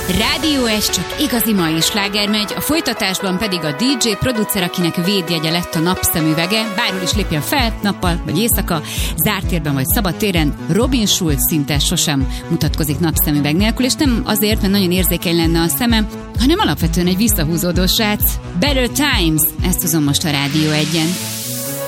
Rádió S, csak igazi mai sláger megy, a folytatásban pedig a DJ producer, akinek védjegye lett a napszemüvege, bárhol is lépjen fel, nappal vagy éjszaka, zárt térben vagy szabad téren, Robin Schulz szinte sosem mutatkozik napszemüveg nélkül, és nem azért, mert nagyon érzékeny lenne a szeme, hanem alapvetően egy visszahúzódó srác. Better Times, ezt hozom most a Rádió 1-en.